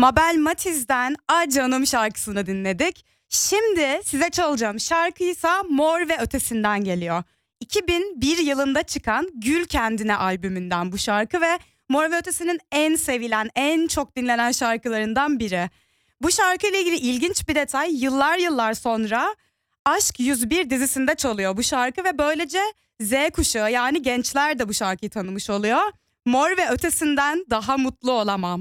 Mabel Matiz'den "A Canım" şarkısını dinledik. Şimdi size çalacağım şarkıysa Mor ve Ötesi'nden geliyor. 2001 yılında çıkan Gül Kendine albümünden bu şarkı ve Mor ve Ötesi'nin en sevilen, en çok dinlenen şarkılarından biri. Bu şarkıyla ilgili ilginç bir detay, yıllar sonra Aşk 101 dizisinde çalıyor bu şarkı ve böylece Z kuşağı, yani gençler de bu şarkıyı tanımış oluyor. Mor ve Ötesi'nden daha mutlu olamam.